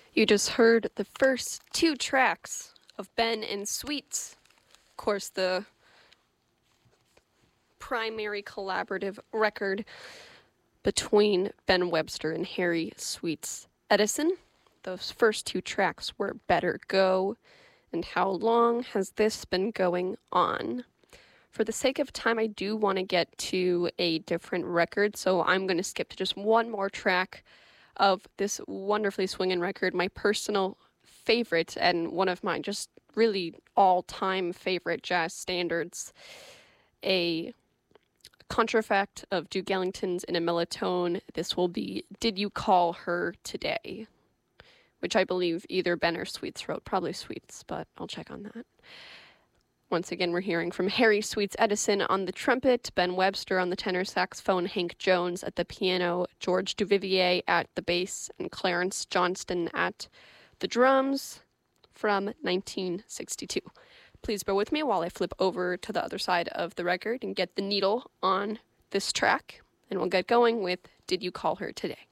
You just heard the first two tracks of Ben and Sweets. Of course, the primary collaborative record between Ben Webster and Harry Sweets Edison. Those first two tracks were Better Go and How Long Has This Been Going On? For the sake of time, I do want to get to a different record, so I'm going to skip to just one more track of this wonderfully swinging record, my personal favorite and one of my just really all-time favorite jazz standards, a contrafact of Duke Ellington's In a Melotone. This will be Did You Call Her Today? Which I believe either Ben or Sweets wrote, probably Sweets, but I'll check on that. Once again, we're hearing from Harry Sweets Edison on the trumpet, Ben Webster on the tenor saxophone, Hank Jones at the piano, George Duvivier at the bass, and Clarence Johnston at the drums from 1962. Please bear with me while I flip over to the other side of the record and get the needle on this track, and we'll get going with Did You Call Her Today?